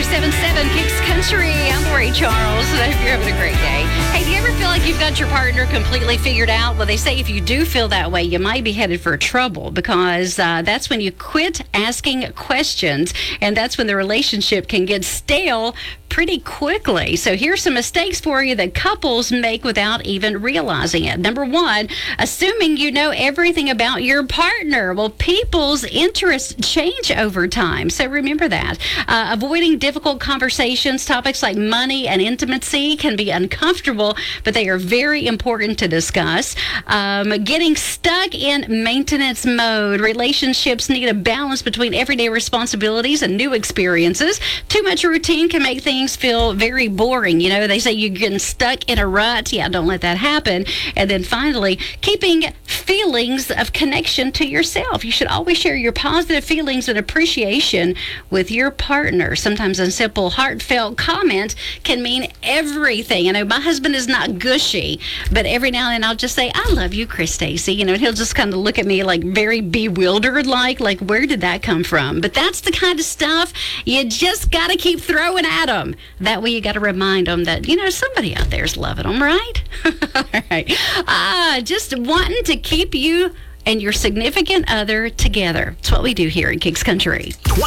1077 Kicks Country. I'm Lori Charles, and I hope you're having a great day. Hey, do you ever feel like you've got your partner completely figured out? Well, they say if you do feel that way, you might be headed for trouble, because that's when you quit asking questions, and that's when the relationship can get stale pretty quickly. So here's some mistakes for you that couples make without even realizing it. Number one, assuming you know everything about your partner. Well, people's interests change over time, so remember that. Avoiding difficult conversations, topics like money and intimacy can be uncomfortable, but they are very important to discuss. Getting stuck in maintenance mode. Relationships need a balance between everyday responsibilities and new experiences. Too much routine can make things feel very boring. You know, they say you're getting stuck in a rut. Yeah, don't let that happen. And then finally, keeping feelings of connection to yourself. You should always share your positive feelings and appreciation with your partner. Sometimes a simple, heartfelt comment can mean everything. I know my husband is not gushy, but every now and then I'll just say, "I love you, Chris Stacy." You know, and he'll just kind of look at me like very bewildered, like where did that come from? But that's the kind of stuff you just got to keep throwing at them. That way you got to remind them that, you know, somebody out there's loving them, right? All right. Just wanting to keep you and your significant other together. It's what we do here in Kicks Country.